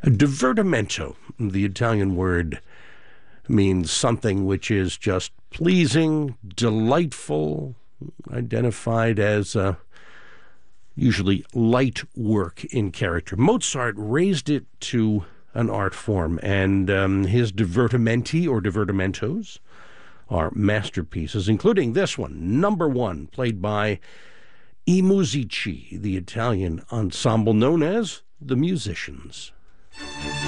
Divertimento, the Italian word, means something which is just pleasing, delightful, identified as usually light work in character. Mozart raised it to an art form, and his divertimenti or divertimentos are masterpieces, including this one, number one, played by I Musici, the Italian ensemble known as the Musicians.